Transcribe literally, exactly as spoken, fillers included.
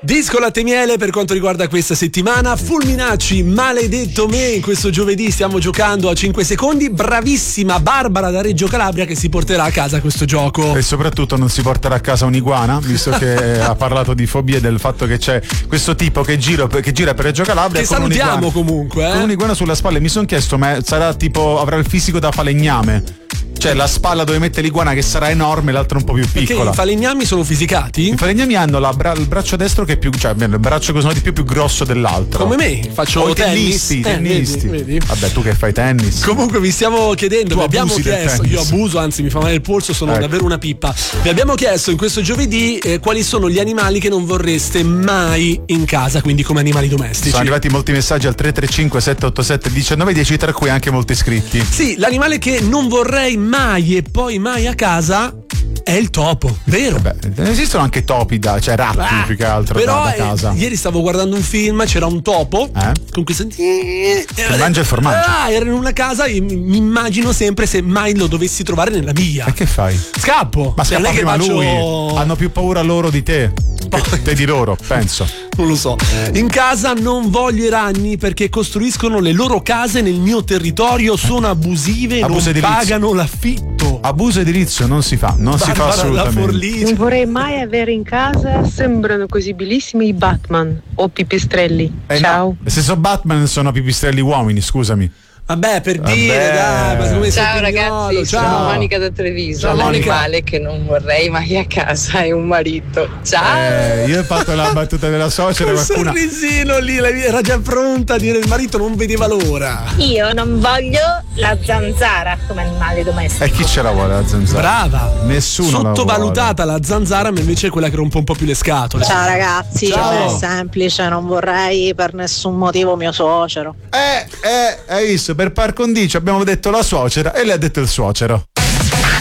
Disco latte miele per quanto riguarda questa settimana. Fulminacci, maledetto me. In questo giovedì stiamo giocando a cinque secondi. Bravissima Barbara da Reggio Calabria che si porterà a casa questo gioco. E soprattutto non si porterà a casa un'iguana, visto che ha parlato di fobie, del fatto che c'è questo tipo che, giro, che gira per Reggio Calabria. Che con salutiamo un'iguana, comunque. Eh? Con un'iguana sulla spalla. Mi sono chiesto, ma sarà tipo, avrà il fisico da falegname? Cioè la spalla dove mette l'iguana che sarà enorme, l'altra un po' più piccola. Perché i falegnami sono fisicati? I falegnami hanno la bra- il braccio destro che è più, cioè il braccio che sono di più più grosso dell'altro. Come me, faccio o i tennis. tennisti, eh, tennisti. Vedi, vedi. Vabbè, tu che fai tennis. Comunque vi stiamo chiedendo, Tu vi abbiamo abusi del chiesto, tennis. io abuso, anzi mi fa male il polso, sono Ecco. davvero una pippa. Vi abbiamo chiesto in questo giovedì eh, quali sono gli animali che non vorreste mai in casa, quindi come animali domestici. Sono arrivati molti messaggi al tre tre cinque sette otto sette uno nove uno zero, tra cui anche molti iscritti. Sì, l'animale che non vorrei mai e poi mai a casa è il topo, vero? Beh, esistono anche topi da, cioè ratti Ah, più che altro però da, da casa. eh, ieri stavo guardando un film, c'era un topo Eh? con questo Che mangia il formaggio. Ah, era in una casa e mi mi immagino sempre se mai lo dovessi trovare nella mia. E che fai? Scappo. Ma Cioè, scappa non è che prima faccio- lui. Hanno più paura loro di te che te di loro, penso. Non lo so. In casa non voglio i ragni perché costruiscono le loro case nel mio territorio, sono abusive e Abuso non edilizio. pagano l'affitto. Abuso edilizio non si fa, non si fa Barbara La assolutamente. Forlì. Non vorrei mai avere in casa, sembrano così bellissimi i Batman o pipistrelli. Eh Ciao. no, se sono Batman sono pipistrelli uomini, scusami. Vabbè, per Vabbè. dire, dai, ma come sei Ciao pignolo, ragazzi, ciao. sono Monica da Treviso. Ciao, Monica. L'animale che non vorrei mai a casa è un marito. Ciao! Eh, io ho fatto la battuta della suocera, Quel qualcuna. sorrisino lì, lei era già pronta a dire il marito non vedeva l'ora. Io non voglio la zanzara come animale domestico. E chi ce la vuole la zanzara? Brava. Nessuno la Sottovalutata la zanzara, ma invece è quella che rompe un po' più le scatole. Ciao ragazzi, Ciao. è semplice, non vorrei per nessun motivo mio suocero. Eh, eh, hai visto, per par condicio abbiamo detto la suocera e lei ha detto il suocero.